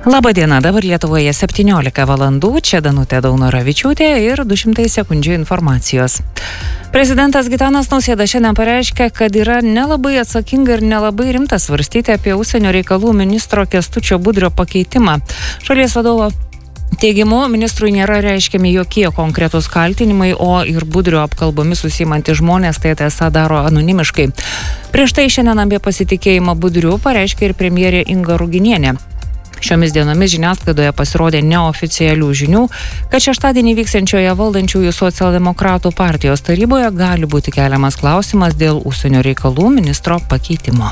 Labą dieną, dabar Lietuvoje 17 valandų, čia Danutė Daunoravičiūtė ir 200 sekundžių informacijos. Prezidentas Gitanas Nausėda šiandien pareiškė, kad yra nelabai atsakinga ir nelabai rimta svarstyti apie užsienio reikalų ministro Kęstučio Budrio pakeitimą. Šalies vadovo teigimu, ministrui nėra reiškiami jokie konkretūs kaltinimai, o ir Budrio apkalbomis užsiimantys žmonės tai tiesa daro anonimiškai. Prieš tai šiandien apie pasitikėjimą Budriu pareiškė ir premjerė Inga Ruginienė. Šiomis dienomis žiniasklaidoje pasirodė neoficialių žinių, kad šeštadienį vyksiančioje valdančiųjų socialdemokratų partijos taryboje gali būti keliamas klausimas dėl užsienio reikalų ministro pakeitimo.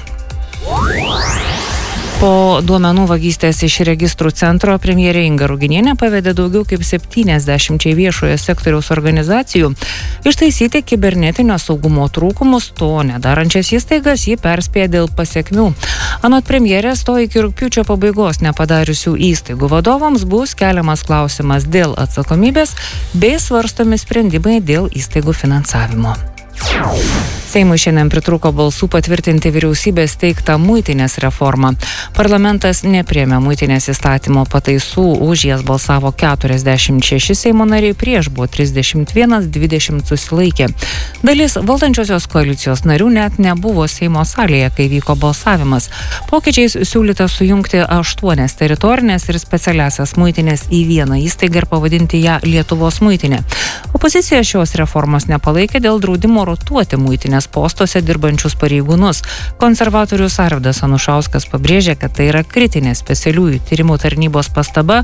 Po duomenų vagystės iš registrų centro premjerė Inga Ruginienė pavedė daugiau kaip 70 viešojo sektoriaus organizacijų ištaisyti kibernetinio saugumo trūkumus, to nedarančias įstaigas ji perspėja dėl pasekmių. Anot premjerės, to iki rugpjūčio pabaigos nepadariusių įstaigų vadovams bus keliamas klausimas dėl atsakomybės bei svarstomi sprendimai dėl įstaigų finansavimo. Seimui šiandien pritrūko balsų patvirtinti vyriausybės teiktą muitinės reformą. Parlamentas nepriėmė muitinės įstatymo pataisų, už jas balsavo 46 Seimo nariai, prieš buvo 31, 20 susilaikė. Dalis valdančiosios koalicijos narių net nebuvo Seimo salėje, kai vyko balsavimas. Pokyčiais siūlyta sujungti 8 teritorinės ir specialiasias muitinės į vieną įstaigą ir pavadinti ją Lietuvos muitinė. Opozicija šios reformos nepalaikė dėl draudimo rotuoti muitinės postuose dirbančius pareigūnus. Konservatorius Arvydas Anušauskas pabrėžė, kad tai yra kritinė specialiųjų tyrimų tarnybos pastaba,